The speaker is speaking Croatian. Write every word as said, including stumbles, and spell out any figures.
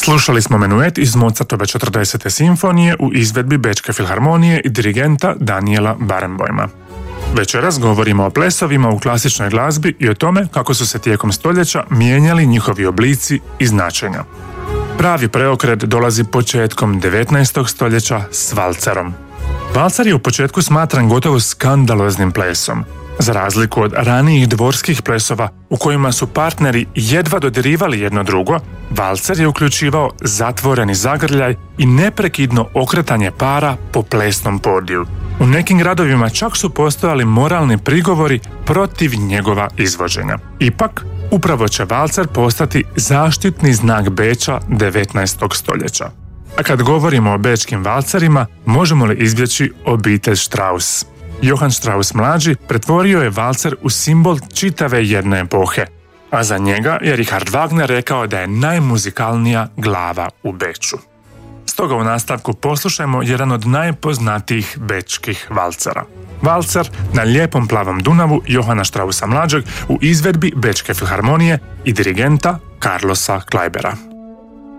Slušali smo menuet iz Mozartove četrdesete simfonije u izvedbi Bečke filharmonije i dirigenta Daniela Barenboima. Večeras govorimo o plesovima u klasičnoj glazbi i o tome kako su se tijekom stoljeća mijenjali njihovi oblici i značenja. Pravi preokret dolazi početkom devetnaestog stoljeća s valcerom. Valcer je u početku smatran gotovo skandaloznim plesom. Za razliku od ranijih dvorskih plesova u kojima su partneri jedva dodirivali jedno drugo, valcer je uključivao zatvoreni zagrljaj i neprekidno okretanje para po plesnom podiju. U nekim gradovima čak su postojali moralni prigovori protiv njegova izvođenja. Ipak, upravo će valcer postati zaštitni znak Beča devetnaestog stoljeća. A kad govorimo o bečkim valcerima, možemo li izbjeći obitelj Strauss? Johann Strauss mlađi pretvorio je valcer u simbol čitave jedne epohe, a za njega je Richard Wagner rekao da je najmuzikalnija glava u Beču. Stoga u nastavku poslušajmo jedan od najpoznatijih bečkih valcera. Valcer na lijepom plavom Dunavu Johanna Straussa mlađeg u izvedbi Bečke filharmonije i dirigenta Carlosa Kleibera.